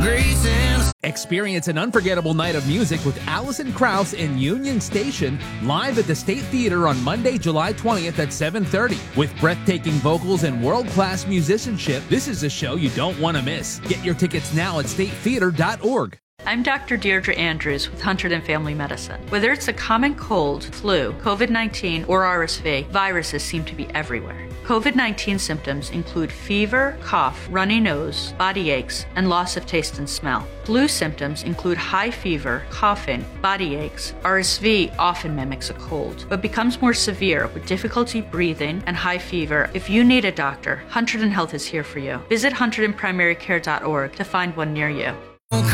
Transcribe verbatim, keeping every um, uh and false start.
grace and Experience an unforgettable night of music with Alison Krauss in Union Station live at the State Theater on Monday, July twentieth at seven thirty. With breathtaking vocals and world-class musicianship, this is a show you don't want to miss. Get your tickets now at state theater dot org. I'm Doctor Deirdre Andrews with Hunterdon Family Medicine. Whether it's a common cold, flu, COVID nineteen, or R S V, viruses seem to be everywhere. COVID nineteen symptoms include fever, cough, runny nose, body aches, and loss of taste and smell. Flu symptoms include high fever, coughing, body aches. R S V often mimics a cold, but becomes more severe with difficulty breathing and high fever. If you need a doctor, Hunterdon Health is here for you. Visit hunterdon primary care dot org to find one near you.